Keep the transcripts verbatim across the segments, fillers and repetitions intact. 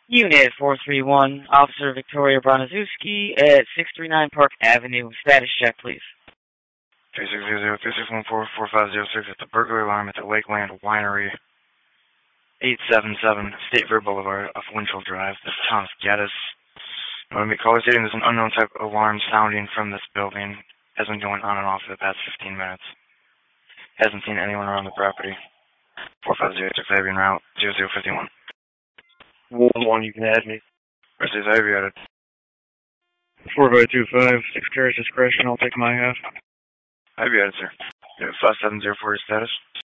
Unit four three one, Officer Victoria Broniszewski at six three nine Park Avenue. Status check, please. three six zero zero three six one four four five zero six at the burglary alarm at the Lakeland Winery, eight seven seven State Fair Boulevard off Winchell Drive, the town of Geddes. When we call stating there's an unknown type of alarm sounding from this building. Has been going on and off for the past fifteen minutes. Hasn't seen anyone around the property. four five zero to Fabian Route, zero zero five one. one one, you can add me. Where's this Ivy at it? four five two five, six carries discretion, I'll take my half. Ivy at it, sir. Yeah, five seven zero four, status.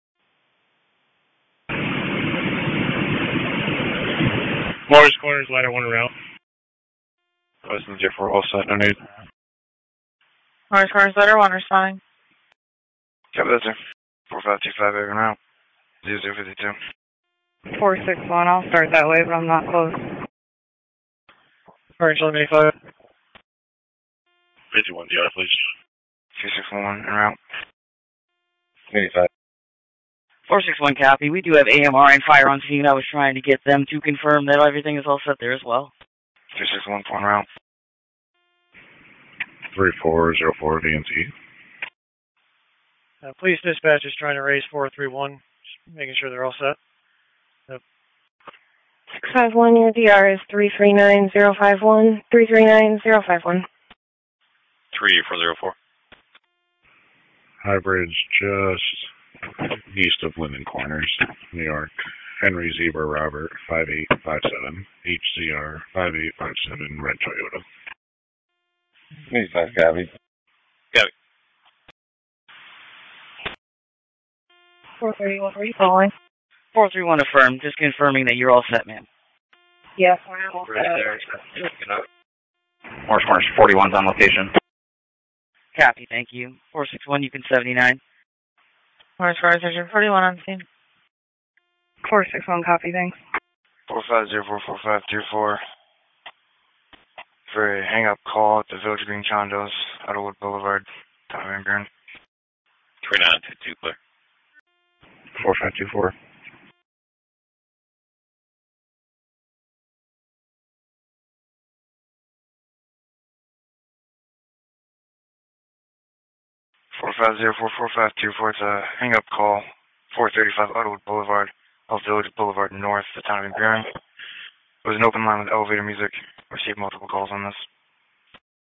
Morris Corners, ladder one around. five seven zero four, all set, no need. Morris Corners, ladder one, responding. Copy that, sir. four five two five, Ivy Route, zero zero five two. four six one, I'll start that way, but I'm not close. Orange eleven eighty-five. fifty-one, D R, please. two six one one, en route. eighty-five. four six one, copy. We do have A M R and fire on scene. I was trying to get them to confirm that everything is all set there as well. two six one four, en route. three four zero four, D N C. Uh, police dispatch is trying to raise four three one, just making sure they're all set. Yep. six five one, your D R is three three nine zero five one, three three nine zero five one. three four zero four. High Bridge just east of Linden Corners, New York. Henry Zebra Robert, five eight five seven. H Z R, five eight five seven, red Toyota. eighty-five, copy. Copy. four three one, where are you calling? four three one affirmed, just confirming that you're all set, ma'am. Yes, I'm all set. Morris Corners, forty-one's on location. Copy, thank you. four six one, you can seventy-nine. Morris Corners, Section forty-one on scene. four six one, copy, thanks. four five zero four four five two four. For a hang-up call at the Village Green Condos, Idlewood Boulevard, town of Van Buren. three nine two two, clear. four five two four. four five zero four four five two four, it's a hang-up call, four thirty-five Idlewood Boulevard, off Village Boulevard North, the town of Van Buren. It was an open line with elevator music. Received multiple calls on this.